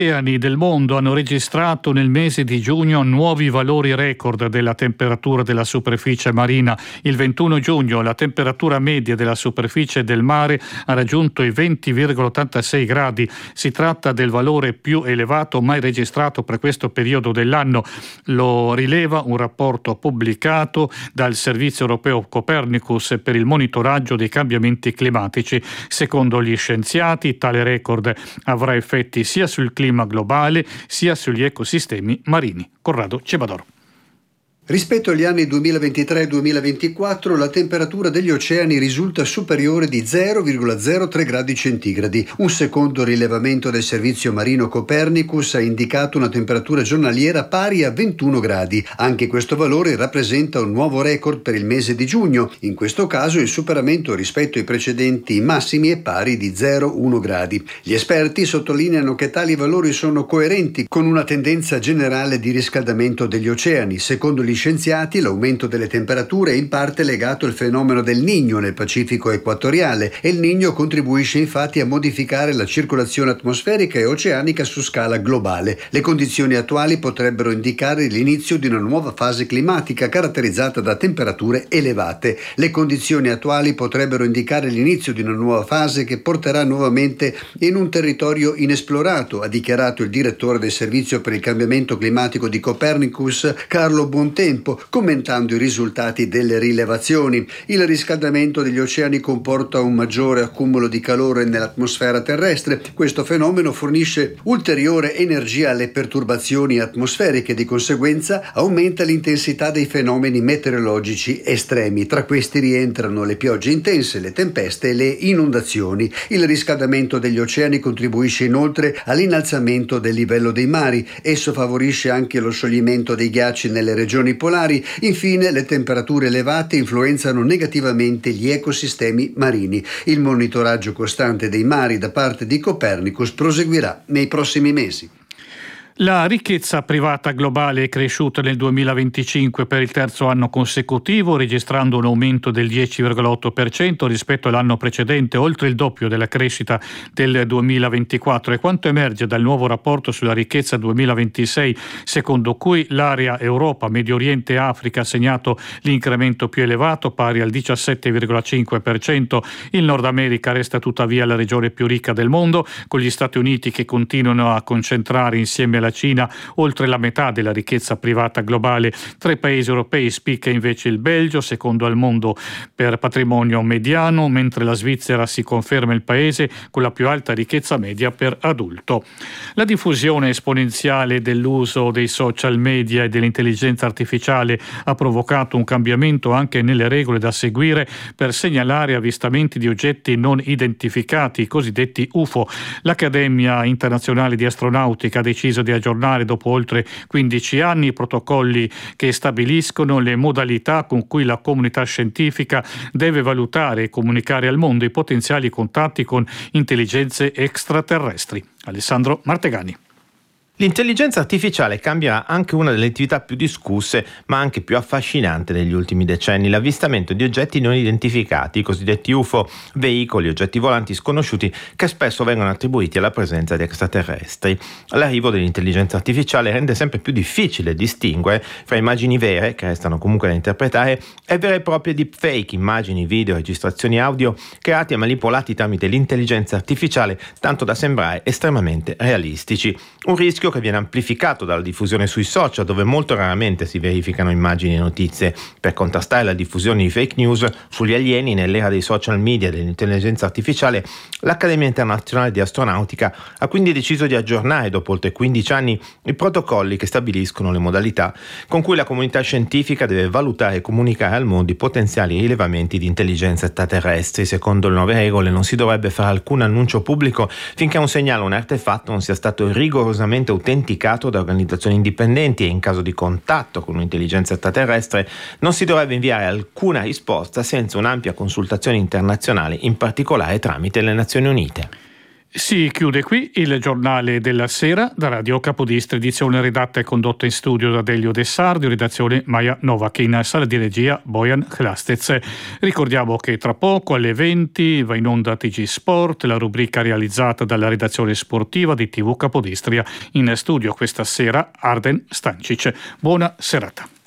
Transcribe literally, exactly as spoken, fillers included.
Gli oceani del mondo hanno registrato nel mese di giugno nuovi valori record della temperatura della superficie marina. Il ventuno giugno la temperatura media della superficie del mare ha raggiunto i venti virgola ottantasei gradi. Si tratta del valore più elevato mai registrato per questo periodo dell'anno. Lo rileva un rapporto pubblicato dal Servizio Europeo Copernicus per il monitoraggio dei cambiamenti climatici. Secondo gli scienziati, tale record avrà effetti sia sul clima globale sia sugli ecosistemi marini. Corrado Cebadoro. Rispetto agli anni duemilaventitré e duemilaventiquattro la temperatura degli oceani risulta superiore di zero virgola zero tre gradi centigradi. Un secondo rilevamento del servizio marino Copernicus ha indicato una temperatura giornaliera pari a ventuno gradi. Anche questo valore rappresenta un nuovo record per il mese di giugno. In questo caso il superamento rispetto ai precedenti massimi è pari di zero virgola uno gradi. Gli esperti sottolineano che tali valori sono coerenti con una tendenza generale di riscaldamento degli oceani. Secondo gli scienziati, l'aumento delle temperature è in parte legato al fenomeno del Niño nel Pacifico equatoriale e il Niño contribuisce infatti a modificare la circolazione atmosferica e oceanica su scala globale. Le condizioni attuali potrebbero indicare l'inizio di una nuova fase climatica caratterizzata da temperature elevate. Le condizioni attuali potrebbero indicare l'inizio di una nuova fase che porterà nuovamente in un territorio inesplorato, ha dichiarato il direttore del Servizio per il cambiamento climatico di Copernicus, Carlo Bontempo, commentando i risultati delle rilevazioni. Il riscaldamento degli oceani comporta un maggiore accumulo di calore nell'atmosfera terrestre. Questo fenomeno fornisce ulteriore energia alle perturbazioni atmosferiche, di conseguenza aumenta l'intensità dei fenomeni meteorologici estremi. Tra questi rientrano le piogge intense, le tempeste e le inondazioni. Il riscaldamento degli oceani contribuisce inoltre all'innalzamento del livello dei mari. Esso favorisce anche lo scioglimento dei ghiacci nelle regioni polari. Infine, le temperature elevate influenzano negativamente gli ecosistemi marini. Il monitoraggio costante dei mari da parte di Copernicus proseguirà nei prossimi mesi. La ricchezza privata globale è cresciuta nel duemilaventicinque per il terzo anno consecutivo, registrando un aumento del dieci virgola otto per cento rispetto all'anno precedente, oltre il doppio della crescita del duemilaventiquattro. E quanto emerge dal nuovo rapporto sulla ricchezza duemilaventisei, secondo cui l'area Europa, Medio Oriente e Africa ha segnato l'incremento più elevato, pari al diciassette virgola cinque per cento. Il Nord America resta tuttavia la regione più ricca del mondo, con gli Stati Uniti che continuano a concentrare insieme alla Cina oltre la metà della ricchezza privata globale. Tra i paesi europei spicca invece il Belgio, secondo al mondo per patrimonio mediano, mentre la Svizzera si conferma il paese con la più alta ricchezza media per adulto. La diffusione esponenziale dell'uso dei social media e dell'intelligenza artificiale ha provocato un cambiamento anche nelle regole da seguire per segnalare avvistamenti di oggetti non identificati, i cosiddetti U F O. L'Accademia Internazionale di Astronautica ha deciso di aggiornare dopo oltre quindici anni i protocolli che stabiliscono le modalità con cui la comunità scientifica deve valutare e comunicare al mondo i potenziali contatti con intelligenze extraterrestri. Alessandro Martegani. L'intelligenza artificiale cambierà anche una delle attività più discusse ma anche più affascinante negli ultimi decenni, l'avvistamento di oggetti non identificati, i cosiddetti U F O, veicoli, oggetti volanti sconosciuti che spesso vengono attribuiti alla presenza di extraterrestri. L'arrivo dell'intelligenza artificiale rende sempre più difficile distinguere fra immagini vere, che restano comunque da interpretare, e vere e proprie deepfake, immagini, video, registrazioni audio creati e manipolati tramite l'intelligenza artificiale, tanto da sembrare estremamente realistici. Un rischio che viene amplificato dalla diffusione sui social, dove molto raramente si verificano immagini e notizie. Per contrastare la diffusione di fake news sugli alieni nell'era dei social media e dell'intelligenza artificiale, l'Accademia Internazionale di Astronautica ha quindi deciso di aggiornare, dopo oltre quindici anni, i protocolli che stabiliscono le modalità con cui la comunità scientifica deve valutare e comunicare al mondo i potenziali rilevamenti di intelligenza extraterrestri. Secondo le nuove regole non si dovrebbe fare alcun annuncio pubblico finché un segnale o un artefatto non sia stato rigorosamente autenticato da organizzazioni indipendenti, e in caso di contatto con un'intelligenza extraterrestre non si dovrebbe inviare alcuna risposta senza un'ampia consultazione internazionale, in particolare tramite le Nazioni Unite. Si chiude qui il giornale della sera da Radio Capodistria, edizione redatta e condotta in studio da Delio De Sardio, redazione Maja Novakin, sala di regia Bojan Hlastec. Ricordiamo che tra poco alle venti va in onda T G Sport, la rubrica realizzata dalla redazione sportiva di T V Capodistria. In studio questa sera Arden Stancic. Buona serata.